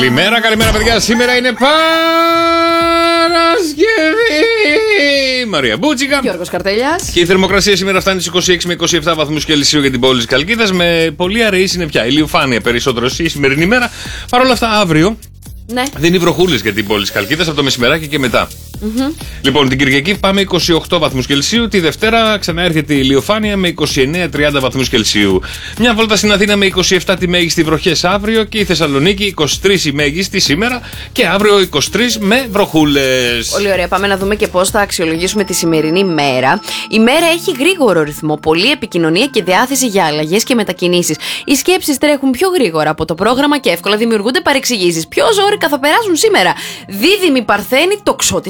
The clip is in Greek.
Καλημέρα παιδιά, σήμερα είναι Παρασκευή. Μαρία Μπούτσικα, Γιώργος Καρτέλιας. Και η θερμοκρασία σήμερα φτάνει στους 26 με 27 βαθμούς Κελσίου για την πόλη της Καλκίδας, με πολύ αραιή συννεφιά, ηλιοφάνεια περισσότερο η σημερινή μέρα. Παρ' όλα αυτά αύριο δίνει βροχούλες για την πόλη της Καλκίδας από το μεσημεράκι και μετά. Λοιπόν, την Κυριακή πάμε 28 βαθμούς Κελσίου. Τη Δευτέρα ξανά έρχεται η ηλιοφάνεια με 29-30 βαθμούς Κελσίου. Μια βόλτα στην Αθήνα με 27 τη μέγιστη βροχές αύριο, και η Θεσσαλονίκη 23 η μέγιστη σήμερα, και αύριο 23 με βροχούλες. Πολύ ωραία. Πάμε να δούμε και πώς θα αξιολογήσουμε τη σημερινή μέρα. Η μέρα έχει γρήγορο ρυθμό, πολλή επικοινωνία και διάθεση για αλλαγές και μετακινήσεις. Οι σκέψεις τρέχουν πιο γρήγορα από το πρόγραμμα και εύκολα δημιουργούνται παρεξηγήσεις. Πιο ζώρικα θα περάσουν σήμερα. Δίδυμη Παρθένη, τοξότη